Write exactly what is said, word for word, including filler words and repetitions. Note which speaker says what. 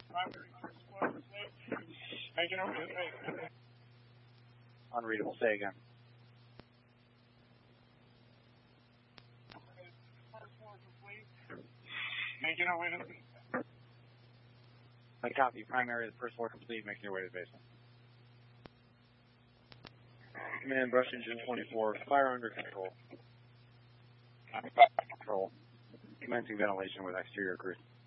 Speaker 1: Unreadable. Say again. I copy. Primary is first floor complete. Making your way to the basement. Command, brush engine twenty-four. Fire under control. Control. Commencing ventilation with exterior crews.